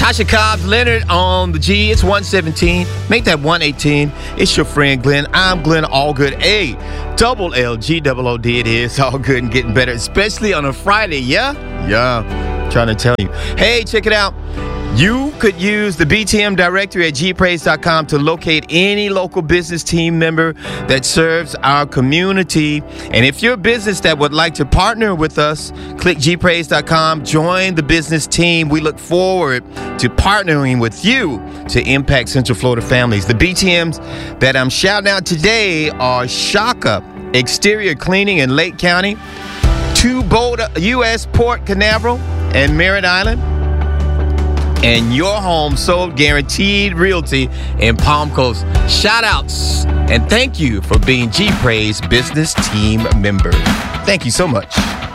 Tasha Cobbs, Leonard on the G. It's 117. Make that 118. It's your friend Glenn. I'm Glenn Allgood. Double LGOOD. It is all good and getting better, especially on a Friday. Yeah. Trying to tell you. Hey, check it out. You could use the BTM directory at gpraise.com to locate any local business team member that serves our community. And if you're a business that would like to partner with us, click gpraise.com, join the business team. We look forward to partnering with you to impact Central Florida families. The BTMs that I'm shouting out today are Shaka Exterior Cleaning in Lake County, Two Boat U.S. Port Canaveral and Merritt Island, and Your Home Sold Guaranteed Realty in Palm Coast. Shout outs and thank you for being G Praise business team member. Thank you so much.